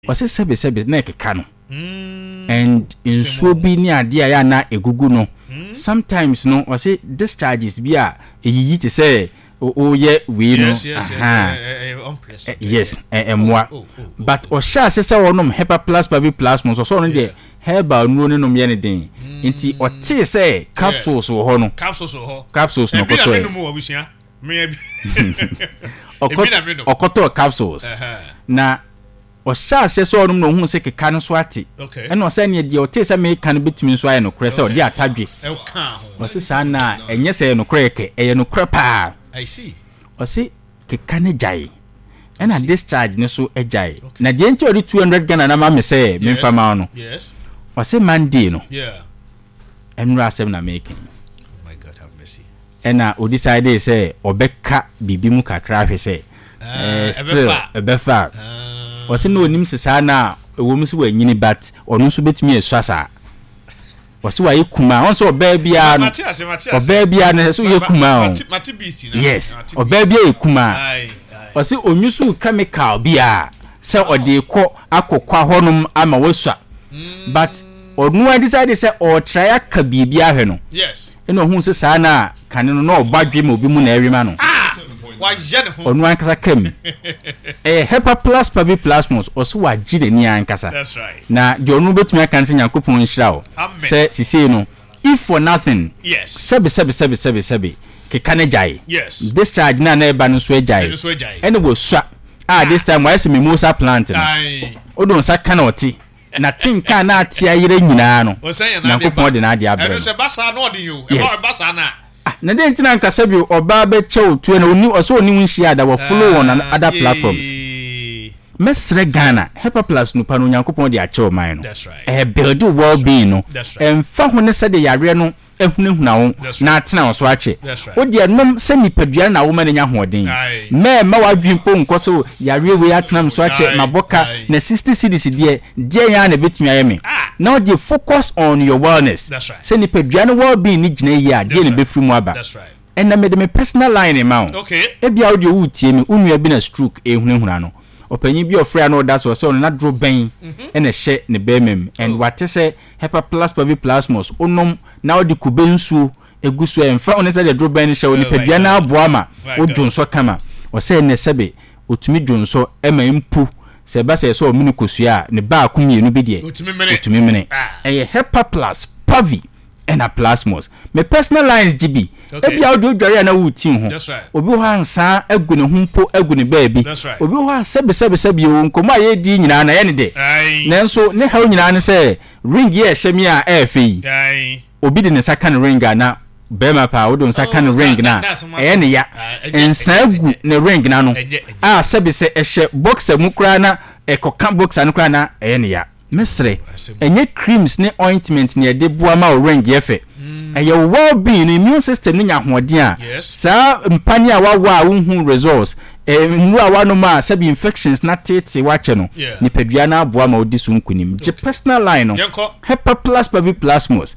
Wase sebe na ekeka no. And nsuo bi ni ade aya na egugu no. Sometimes no wase discharges bi a eyiyi te say o ye we no. Yes, emwa. But o sha se wonom Hepa Plus Pavi Plus mo so no de herbal no ne nom ye ne den. Nti o te say capsules wo ho no. Capsules no koto. Okoto capsules. Na o sha se so no hu se keka no so ate. Eno se ne de o te se me kan betumi so aye no kre se o de atadwe. O se sa na enye se no kre ke eye no kre pa. I see. O se keka ne jai. And a discharge ne so ejai. Na de enti o 200 Ghana na ma me say me fama no. Yes. O se Monday no. Yeah. Enra asem na making. Oh my God, have mercy. Ena o decide say obeka bibi mu kakra hwe say. Ebefa. O se no onim sesa na ewo mu se wa nyini bat onu so betumi esuasa. O se wa yekuma on so oba bia no. Oba bia no so yekuma on. Yes. Oba bia yekuma. O se onyusu chemical bia se ode ko akokwa honum ama wasua. But onu decide say o try aka bibia hwe no. Yes. Eno hu se sa na kane no obadwe ma obi mu na ewima no. Onu ankasa kam. Hepa Plus Pavi Plasmos also wa gide ni ankasa. That's right. Na de onu betumi aka nse Yakopon nhira o. Say sisi no if for nothing. Yes. Sebe keka ne jai. Yes. Discharge na eba no so jai. Ene wo swa. This time why say mimosa plant no. Odon sa kana oti. Na tinka na atia yire nyina no. Yakopon de na ade abre. Eno se basa no odi you. E basa na. Na de ntina nkasa bi oba be chew tu na oni oso oni nhia da wo follow on other platforms. Mesre Ghana Hepa Plus no pa no Yakopon de achew man no. That's right. Build well being no. Emfa ho ne se de yare no ehunehuna wo na atena wo so ache. O de nom se nipadua na wo manya hoden. Ma wadwimpo nkoso yare we atena so ache maboka na 60 cedis de ya na betumi ayeme. Now they focus on your wellness. That's right. Se nipadua no well being ni gina yi a de ne befiri mu aba. That's right. And na me de me personal line e ma. Okay. E bia wo de wo tie mi unua bi na stroke ehunehuna no. Opanyi bi ofre no da so no na dro ben ene hye ne bemem and what say Hepa Plus Pavi Plasmos onom na odi kube nsuo eguso emfa one say de dro ben hye oni padua na aboama odwonso kama o say ne sebe otumi dwonso ema impu se ba say so o mini kosua ne ba akomienu bi de otumi mene Hepa Plus Pavi and a Plasmos me personal lines GB ebi audio dware na wuti ho obi ho ansa agu ne humpo agu ne baabi obi ho sebe o nkomo aye di nyina na ye ne de nanso ne hawo nyina ne se ring ye hyemi a efi obi de ne saka ne ring na bema pa wo don saka ne ring na ne ya ensa agu ne ring na no a sebe se ehye boxer mu kra na ekoka boxer no kra na ne ya mesre enye creams ne ointment ne de bua ma ring yefe your well-being immune system ni nyahoden a sa mpani a wawa unhu results nru a wano ma sabi infections na tete wache no ni pedua na aboa ma odi so nkunim je personal line no Hepa Plus Pavi Plasmos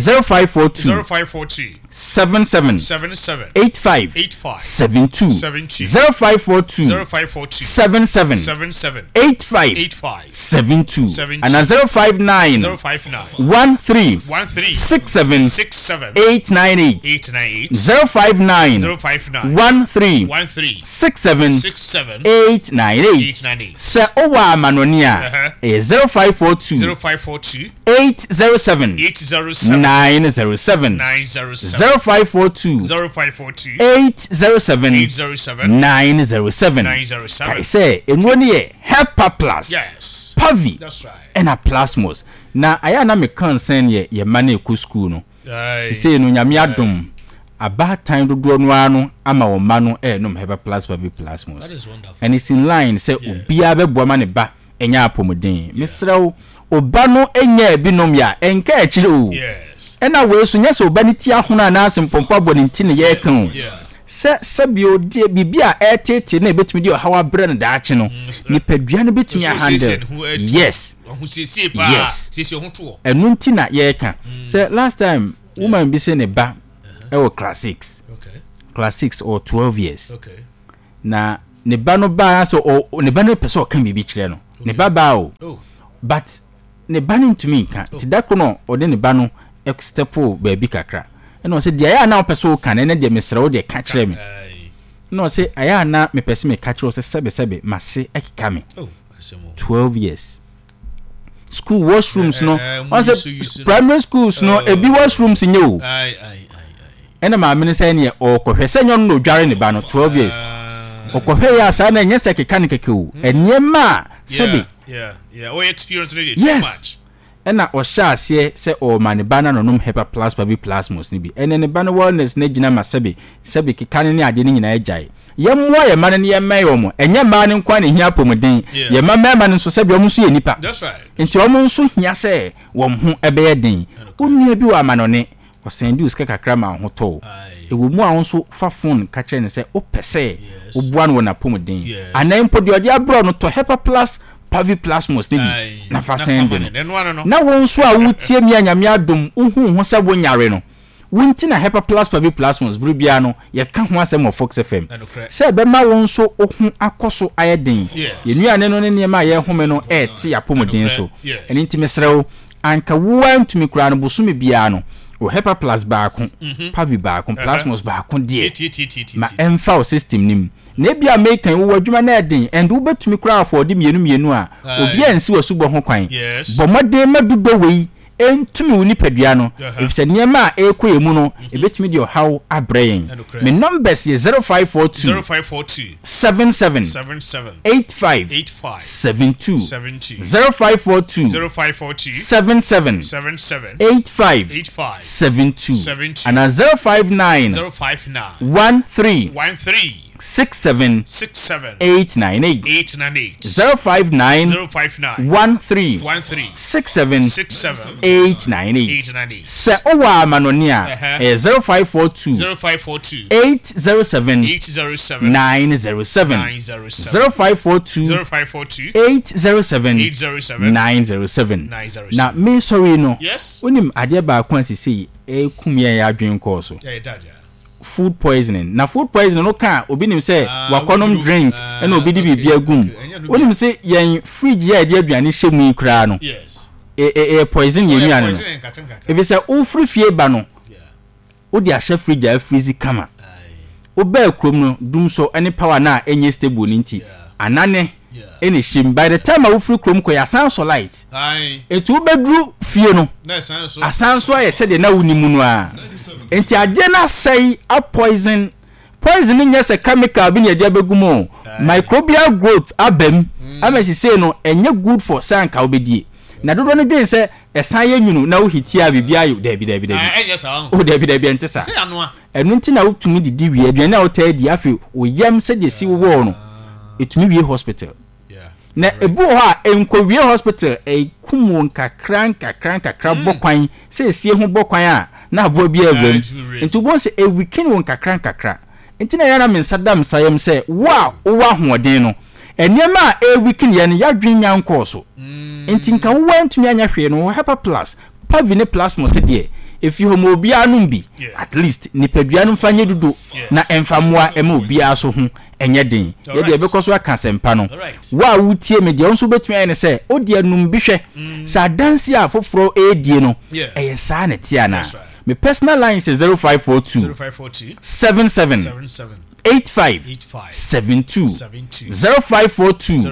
0542 77 85 72 0542 77 85 72 and 059 13 67 898 059 13 67 898 se owa manonia 0542 807 907 0542 807 907 kai say enwoni ye Hepa Plus Pavi that's right and a Plasmos na aya na me concern ye mane ku school no si say no nyame adom about time do no ano ama wo ma no nom Hepa Plus Pavi Plasmos. That is wonderful. And it's in line say obia be boama ne ba enya apomodin mesrew oba no enya ebinom ya enka akire o yes ena we so nya se oba ne ti ahona na asempompo aboni nti ne ye kan se bio die bibia etete na betumi di hawa brand da ache no ni padua no betumi handle yes ohusiesie pa siesie ho to enu nti na ye kan say last time woman bi se ne ba class 6 class 6 or 12 years okay na ne ba no ba so ne ba no person kan bibi kire no ne baba o but ne ba no ntumi nka ti da ko no ode ne ba no stepo baabi kakra eno se dia ya na opeso kan ne de mesra wo de ka kire me no se aya na me pese me ka kire se sebe mase ekika me 12 years school washrooms no once primary schools no ebi washrooms nye o ena ma amene say ne o kohwese nyon no dware ne ba no 12 years o kohwe ya sa na nyese keka ne keke o enyema sebe o experience really too much ena o sha ase se o mane bana no nom hepa plus pavi plasmos ni bi ene ne bana wellness na gina ma sebe keka ne ade ne nyina agyae yemwa ye mane ne yemma yomo enye ma ne nkwa ne hia pomodin ye mama ma ne nso sebe o nso ye nipa that's right nti o nso hia se wo ho ebe ye den onua bi wa manone o sendi uska kakra ma ho to ewo mu a nso fa phone ka kire ne se o pese o bua no na pomodin anan podi odi abro no to hepa plus pavi plasmos ni na fa send na won so a wutie mi anyame adom uhu ho se wo nyare no wunti na hepa plus pavi plasmos bribia no ye ka ho asem of Fox FM se be ma won so ohun akoso ayeden ye nua ne no ne ma ye home no ti apomodin so eni ntimi srew anka wan tumi kura no bosumi bia no o hepa plus baako pavi baako plasmos baako die ma emfa o system nim na bia mekan wo adwuma na eden and wo betumi kura afford mienu a obi ansi wo subo ho kwan bo modern madudo wei entumi woni padua no if se niema ekoyemu no ebetumi de how abrain me numbers ye 0542 77 85 72 0542 77 85 72 and 059 13 67 898 059 13 67 898 se owa manonia 0542 807 907 0542 807 907 na me sorry no onim ade ba kwa sisi kumia ya adwen course food poisoning na food poisoning no kan obi nim say wakonom drink and obi di bibia gum onim say yen fridge ya de aduane hyemu kra no poison yenu anu if say o free fie ba no o di ahye fridge a freeze kama o ba krom no dum so any power na enye stable ni nti anane any shim by the time I free krom ko ya sanso light etu bedru fie no na sanso aye se de na wunimu no a enti ade na say a poison nya se chemical bi ne ade abegumo microbial growth abem amesi say no enye good for sanka obedie na dodo no dwen se esan ye nwunu na wo hitia bibia yo debi enye sa o debi entesa say anu a enu nti na wotumi didi wi aduane na wota adi afi o yam se de si wo no etumi wie hospital na ebu ho a enkowie hospital kumu kakra bokwan se esie ho bokwan a na abo bi awam nti bo se weekend won kakra nti na yana men sadam sayem se wa hoden no eniema weekend ye no yadwen nyanko so nti nka wo antumi anya hwe no hepa plus pavine plasmos de if you homo bia no bi at least ni padua no fanye dudu na emfamoa ema obia so ho enye den ye de bekoso aka sempa no wa wutie me de onso betumi ene se odi anum bi hwe sa dansi a foforo edie no eye sa na tia na my personal line is 0542 77 85 72 0542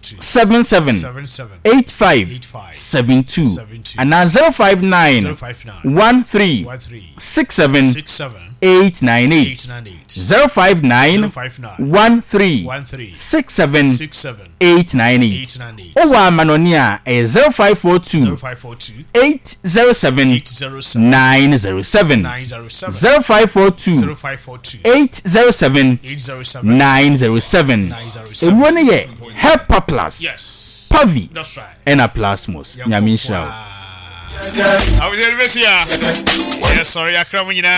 77 85 72 and now 059 13 67 898 059 13 67 898 Owa Manonia 0542 807 907 0542 807 907 Emwone ye Hepa Plus Pavi and a Plasmos Nyamisha I was here this year. Yes, sorry, I come in.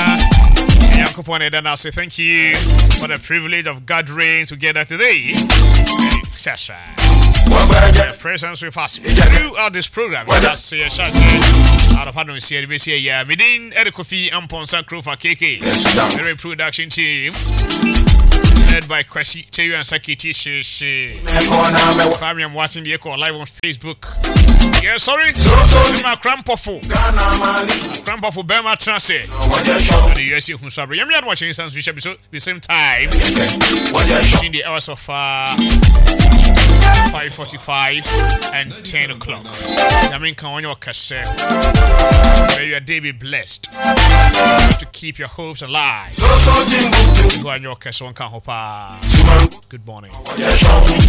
I say thank you for the privilege of gathering together today. Sasha, presence with us throughout this program. That's Shazzy out of Hadon CLBC. Yeah, Medin, Eric Kofi, and Ponsan Crew for KK. Very production team. Led by Kwesi Teyu and Sakiti Shishi. I'm watching the Echo live on Facebook. Yeah, sorry. My Crampofu. Crampofu Bema Transit. The USA who's sorry. I'm not watching some switch episode the same time. Between the hours of 5:45 and 10 o'clock. I mean, come on your cassette. May your day be blessed. To keep your hopes alive. Go on your cassette. Good morning.